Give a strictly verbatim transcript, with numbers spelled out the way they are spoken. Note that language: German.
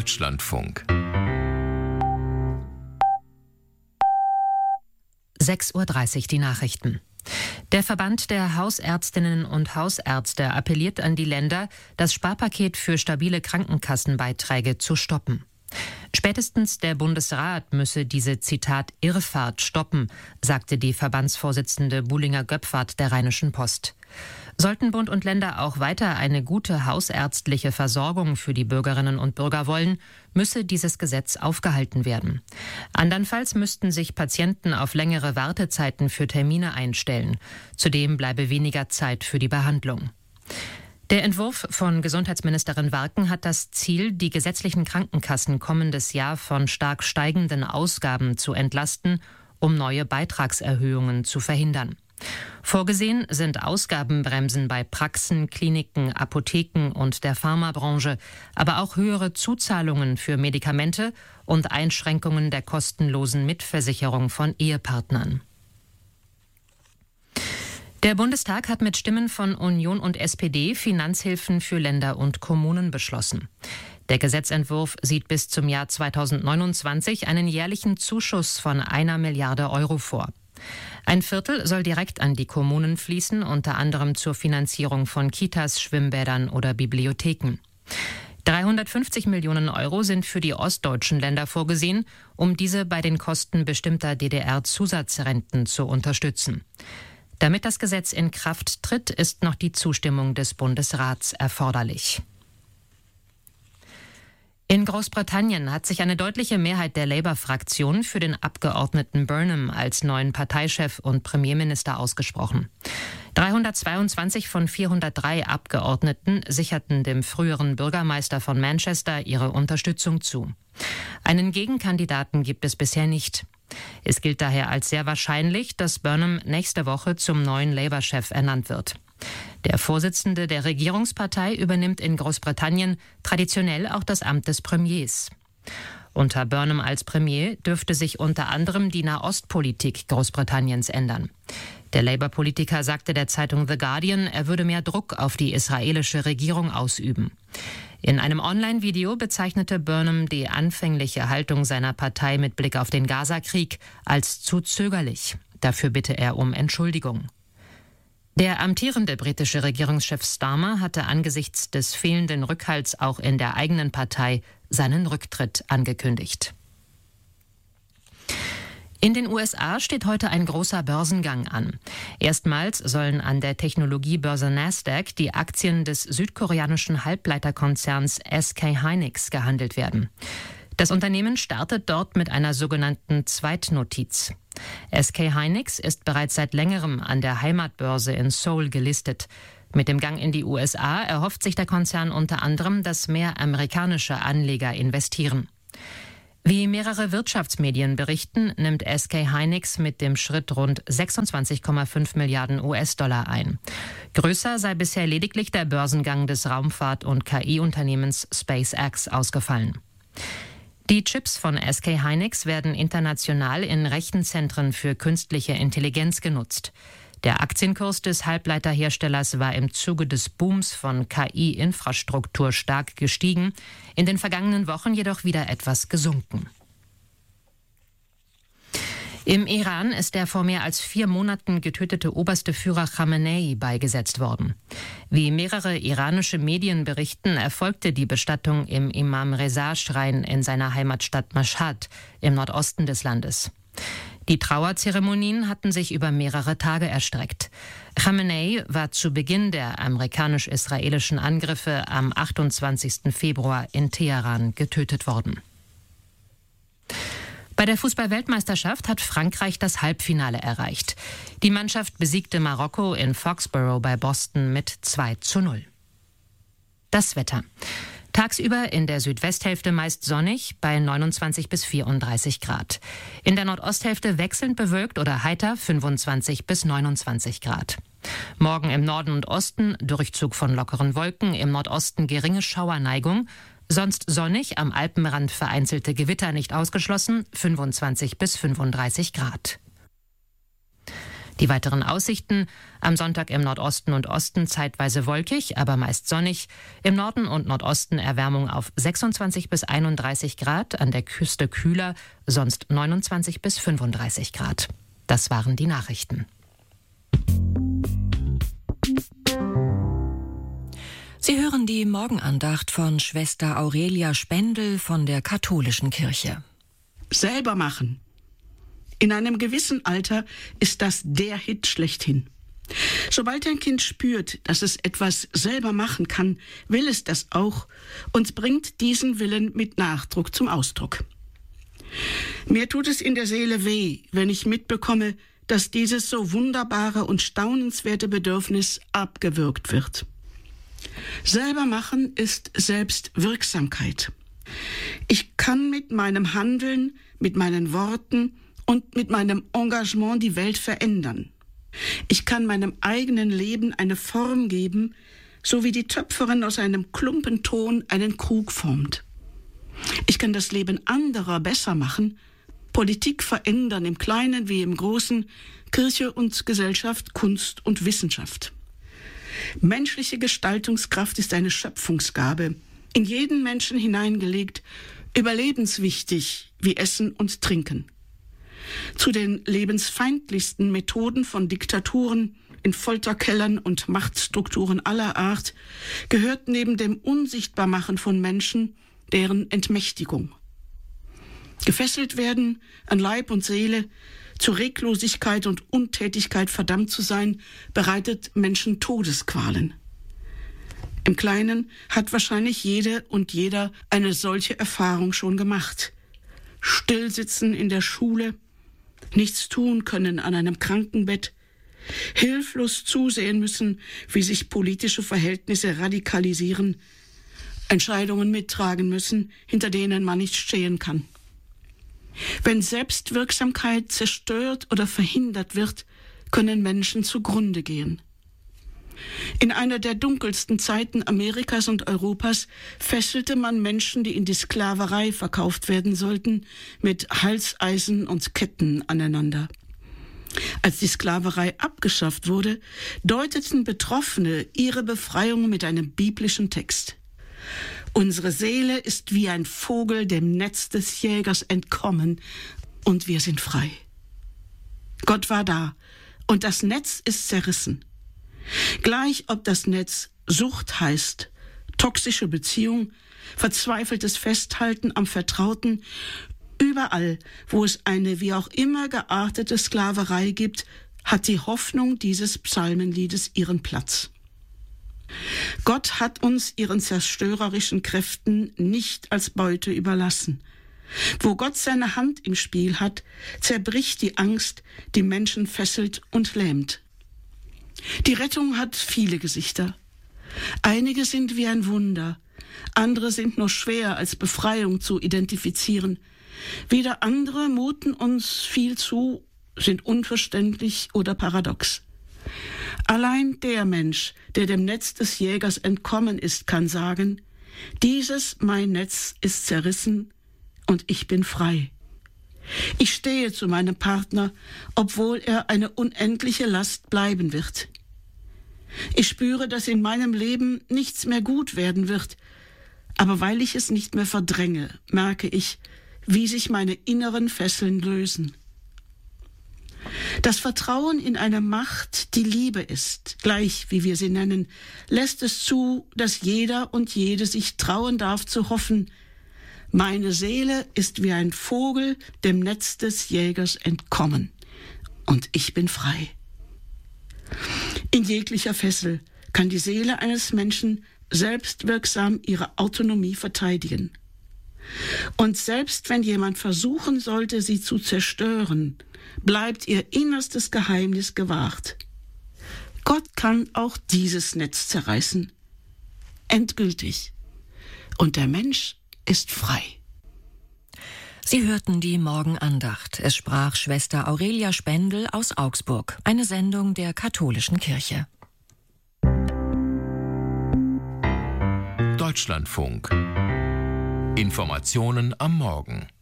Deutschlandfunk. sechs Uhr dreißig die Nachrichten. Der Verband der Hausärztinnen und Hausärzte appelliert an die Länder, das Sparpaket für stabile Krankenkassenbeiträge zu stoppen. Spätestens der Bundesrat müsse diese, Zitat, Irrfahrt stoppen, sagte die Verbandsvorsitzende Buhlinger-Göpfert der Rheinischen Post. Sollten Bund und Länder auch weiter eine gute hausärztliche Versorgung für die Bürgerinnen und Bürger wollen, müsse dieses Gesetz aufgehalten werden. Andernfalls müssten sich Patienten auf längere Wartezeiten für Termine einstellen. Zudem bleibe weniger Zeit für die Behandlung. Der Entwurf von Gesundheitsministerin Warken hat das Ziel, die gesetzlichen Krankenkassen kommendes Jahr von stark steigenden Ausgaben zu entlasten, um neue Beitragserhöhungen zu verhindern. Vorgesehen sind Ausgabenbremsen bei Praxen, Kliniken, Apotheken und der Pharmabranche, aber auch höhere Zuzahlungen für Medikamente und Einschränkungen der kostenlosen Mitversicherung von Ehepartnern. Der Bundestag hat mit Stimmen von Union und S P D Finanzhilfen für Länder und Kommunen beschlossen. Der Gesetzentwurf sieht bis zum Jahr zweitausendneunundzwanzig einen jährlichen Zuschuss von einer Milliarde Euro vor. Ein Viertel soll direkt an die Kommunen fließen, unter anderem zur Finanzierung von Kitas, Schwimmbädern oder Bibliotheken. dreihundertfünfzig Millionen Euro sind für die ostdeutschen Länder vorgesehen, um diese bei den Kosten bestimmter D D R-Zusatzrenten zu unterstützen. Damit das Gesetz in Kraft tritt, ist noch die Zustimmung des Bundesrats erforderlich. In Großbritannien hat sich eine deutliche Mehrheit der Labour-Fraktion für den Abgeordneten Burnham als neuen Parteichef und Premierminister ausgesprochen. dreihundertzweiundzwanzig von vierhundertdrei Abgeordneten sicherten dem früheren Bürgermeister von Manchester ihre Unterstützung zu. Einen Gegenkandidaten gibt es bisher nicht. Es gilt daher als sehr wahrscheinlich, dass Burnham nächste Woche zum neuen Labour-Chef ernannt wird. Der Vorsitzende der Regierungspartei übernimmt in Großbritannien traditionell auch das Amt des Premiers. Unter Burnham als Premier dürfte sich unter anderem die Nahostpolitik Großbritanniens ändern. Der Labour-Politiker sagte der Zeitung The Guardian, er würde mehr Druck auf die israelische Regierung ausüben. In einem Online-Video bezeichnete Burnham die anfängliche Haltung seiner Partei mit Blick auf den Gaza-Krieg als zu zögerlich. Dafür bitte er um Entschuldigung. Der amtierende britische Regierungschef Starmer hatte angesichts des fehlenden Rückhalts auch in der eigenen Partei seinen Rücktritt angekündigt. In den U S A steht heute ein großer Börsengang an. Erstmals sollen an der Technologiebörse Nasdaq die Aktien des südkoreanischen Halbleiterkonzerns S K Hynix gehandelt werden. Das Unternehmen startet dort mit einer sogenannten Zweitnotiz. S K Hynix ist bereits seit längerem an der Heimatbörse in Seoul gelistet. Mit dem Gang in die U S A erhofft sich der Konzern unter anderem, dass mehr amerikanische Anleger investieren. Wie mehrere Wirtschaftsmedien berichten, nimmt S K Hynix mit dem Schritt rund sechsundzwanzig Komma fünf Milliarden U S-Dollar ein. Größer sei bisher lediglich der Börsengang des Raumfahrt- und K I-Unternehmens SpaceX ausgefallen. Die Chips von S K Hynix werden international in Rechenzentren für künstliche Intelligenz genutzt. Der Aktienkurs des Halbleiterherstellers war im Zuge des Booms von K I-Infrastruktur stark gestiegen, in den vergangenen Wochen jedoch wieder etwas gesunken. Im Iran ist der vor mehr als vier Monaten getötete oberste Führer Khamenei beigesetzt worden. Wie mehrere iranische Medien berichten, erfolgte die Bestattung im Imam-Reza-Schrein in seiner Heimatstadt Mashhad im Nordosten des Landes. Die Trauerzeremonien hatten sich über mehrere Tage erstreckt. Khamenei war zu Beginn der amerikanisch-israelischen Angriffe am achtundzwanzigsten Februar in Teheran getötet worden. Bei der Fußball-Weltmeisterschaft hat Frankreich das Halbfinale erreicht. Die Mannschaft besiegte Marokko in Foxborough bei Boston mit zwei zu null. Das Wetter. Tagsüber in der Südwesthälfte meist sonnig bei neunundzwanzig bis vierunddreißig Grad. In der Nordosthälfte wechselnd bewölkt oder heiter fünfundzwanzig bis neunundzwanzig Grad. Morgen im Norden und Osten Durchzug von lockeren Wolken, im Nordosten geringe Schauerneigung. Sonst sonnig, am Alpenrand vereinzelte Gewitter nicht ausgeschlossen, fünfundzwanzig bis fünfunddreißig Grad. Die weiteren Aussichten: am Sonntag im Nordosten und Osten zeitweise wolkig, aber meist sonnig. Im Norden und Nordosten Erwärmung auf sechsundzwanzig bis einunddreißig Grad, an der Küste kühler, sonst neunundzwanzig bis fünfunddreißig Grad. Das waren die Nachrichten. Sie hören die Morgenandacht von Schwester Aurelia Spendel von der Katholischen Kirche. Selber machen. In einem gewissen Alter ist das der Hit schlechthin. Sobald ein Kind spürt, dass es etwas selber machen kann, will es das auch und bringt diesen Willen mit Nachdruck zum Ausdruck. Mir tut es in der Seele weh, wenn ich mitbekomme, dass dieses so wunderbare und staunenswerte Bedürfnis abgewürgt wird. Selber machen ist Selbstwirksamkeit. Ich kann mit meinem Handeln, mit meinen Worten und mit meinem Engagement die Welt verändern. Ich kann meinem eigenen Leben eine Form geben, so wie die Töpferin aus einem Klumpen Ton einen Krug formt. Ich kann das Leben anderer besser machen, Politik verändern, im Kleinen wie im Großen, Kirche und Gesellschaft, Kunst und Wissenschaft. Menschliche Gestaltungskraft ist eine Schöpfungsgabe, in jeden Menschen hineingelegt, überlebenswichtig wie Essen und Trinken. Zu den lebensfeindlichsten Methoden von Diktaturen in Folterkellern und Machtstrukturen aller Art gehört neben dem Unsichtbarmachen von Menschen deren Entmächtigung. Gefesselt werden an Leib und Seele, zu Reglosigkeit und Untätigkeit verdammt zu sein, bereitet Menschen Todesqualen. Im Kleinen hat wahrscheinlich jede und jeder eine solche Erfahrung schon gemacht. Stillsitzen in der Schule, nichts tun können an einem Krankenbett, hilflos zusehen müssen, wie sich politische Verhältnisse radikalisieren, Entscheidungen mittragen müssen, hinter denen man nicht stehen kann. Wenn Selbstwirksamkeit zerstört oder verhindert wird, können Menschen zugrunde gehen. In einer der dunkelsten Zeiten Amerikas und Europas fesselte man Menschen, die in die Sklaverei verkauft werden sollten, mit Halseisen und Ketten aneinander. Als die Sklaverei abgeschafft wurde, deuteten Betroffene ihre Befreiung mit einem biblischen Text. Unsere Seele ist wie ein Vogel dem Netz des Jägers entkommen und wir sind frei. Gott war da und das Netz ist zerrissen. Gleich ob das Netz Sucht heißt, toxische Beziehung, verzweifeltes Festhalten am Vertrauten, überall, wo es eine wie auch immer geartete Sklaverei gibt, hat die Hoffnung dieses Psalmenliedes ihren Platz. Gott hat uns ihren zerstörerischen Kräften nicht als Beute überlassen. Wo Gott seine Hand im Spiel hat, zerbricht die Angst, die Menschen fesselt und lähmt. Die Rettung hat viele Gesichter. Einige sind wie ein Wunder, andere sind nur schwer als Befreiung zu identifizieren. Wieder andere muten uns viel zu, sind unverständlich oder paradox. Allein der Mensch, der dem Netz des Jägers entkommen ist, kann sagen: Dieses mein Netz ist zerrissen und ich bin frei. Ich stehe zu meinem Partner, obwohl er eine unendliche Last bleiben wird. Ich spüre, dass in meinem Leben nichts mehr gut werden wird, aber weil ich es nicht mehr verdränge, merke ich, wie sich meine inneren Fesseln lösen. Das Vertrauen in eine Macht, die Liebe ist, gleich wie wir sie nennen, lässt es zu, dass jeder und jede sich trauen darf zu hoffen: Meine Seele ist wie ein Vogel dem Netz des Jägers entkommen und ich bin frei. In jeglicher Fessel kann die Seele eines Menschen selbstwirksam ihre Autonomie verteidigen. Und selbst wenn jemand versuchen sollte, sie zu zerstören, bleibt ihr innerstes Geheimnis gewahrt. Gott kann auch dieses Netz zerreißen. Endgültig. Und der Mensch ist frei. Sie hörten die Morgenandacht. Es sprach Schwester Aurelia Spendel aus Augsburg. Eine Sendung der Katholischen Kirche. Deutschlandfunk. Informationen am Morgen.